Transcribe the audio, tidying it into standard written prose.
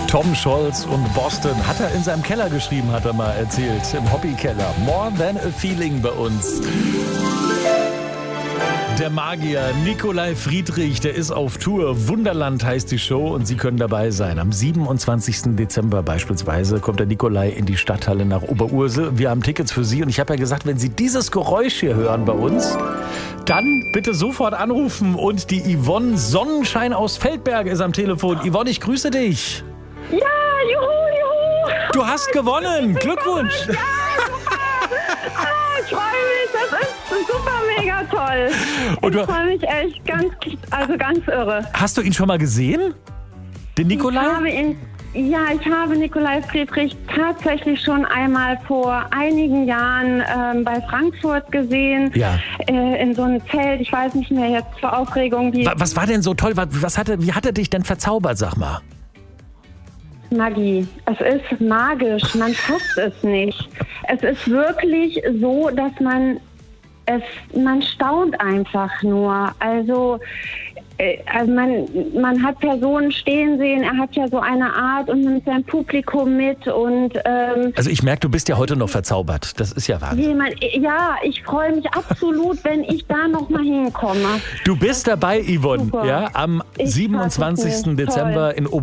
Tom Scholz und Boston hat er in seinem Keller geschrieben, hat er mal erzählt, im Hobbykeller. More Than a Feeling bei uns. Der Magier Nikolai Friedrich, der ist auf Tour. Wunderland heißt die Show und Sie können dabei sein. Am 27. Dezember beispielsweise kommt der Nikolai in die Stadthalle nach Oberursel. Wir haben Tickets für Sie und ich habe ja gesagt, wenn Sie dieses Geräusch hier hören bei uns, dann bitte sofort anrufen. Und die Yvonne Sonnenschein aus Feldberg ist am Telefon. Yvonne, ich grüße dich. Ja, juhu. Du hast gewonnen. Glückwunsch. Ja, ich freue mich. Das ist super mega toll. Und ich freue mich echt ganz irre. Hast du ihn schon mal gesehen? Den Nikolai? Ich habe Nikolai Friedrich tatsächlich schon einmal vor einigen Jahren bei Frankfurt gesehen. Ja. In so einem Zelt. Ich weiß nicht mehr jetzt vor Aufregung. Was war denn so toll? Wie hat er dich denn verzaubert, sag mal? Magie. Es ist magisch. Man fasst es nicht. Es ist wirklich so, dass man staunt einfach nur. Also man hat Personen stehen sehen, er hat ja so eine Art und nimmt sein Publikum mit und also ich merke, du bist ja heute noch verzaubert. Das ist ja Wahnsinn. Ich freue mich absolut, wenn ich da noch mal hinkomme. Du bist dabei, Yvonne, Super. ja, am 27. Dezember in